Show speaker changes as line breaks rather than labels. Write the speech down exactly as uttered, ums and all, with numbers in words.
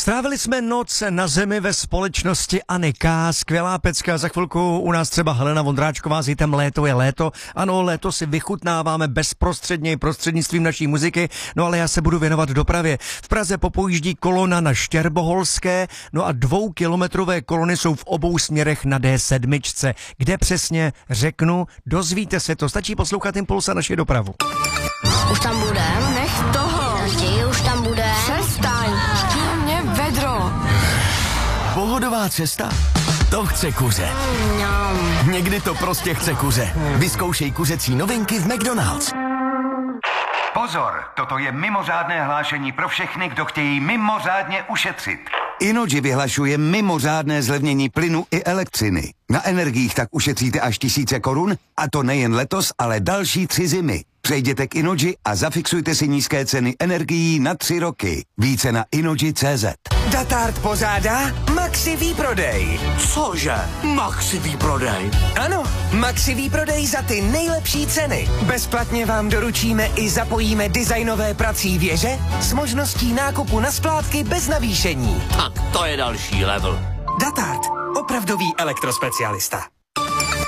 Strávili jsme noc na zemi ve společnosti Anny K. Skvělá pecka, za chvilku u nás třeba Helena Vondráčková s hitem Léto je léto. Ano, léto si vychutnáváme bezprostředně prostřednictvím naší muziky, no ale já se budu věnovat dopravě. V Praze popojíždí kolona na Štěrboholské, no a dvoukilometrové kolony jsou v obou směrech na D sedm. Kde přesně, řeknu, dozvíte se to, stačí poslouchat Impuls a naši dopravu.
Už tam budem? Nech toho. Ti už tam bude. Přestaň.
Mě vedro.
Pohodová cesta? To chce kuře.
Mňam.
Někdy to prostě chce kuře. Vyzkoušej kuřecí novinky v McDonald's.
Pozor, toto je mimořádné hlášení pro všechny, kdo chtějí mimořádně ušetřit.
Innogy vyhlašuje mimořádné zlevnění plynu i elektřiny. Na energiích tak ušetříte až tisíce korun, a to nejen letos, ale další tři zimy. Přejděte k Innogy a zafixujte si nízké ceny energií na tři roky. Více na innogy tečka cé zet.
Datart pořádá Maxi výprodej.
Cože? Maxi výprodej?
Ano, Maxi výprodej za ty nejlepší ceny. Bezplatně vám doručíme i zapojíme designové prací věže s možností nákupu na splátky bez navýšení.
Tak to je další level.
Datart, opravdový elektrospecialista.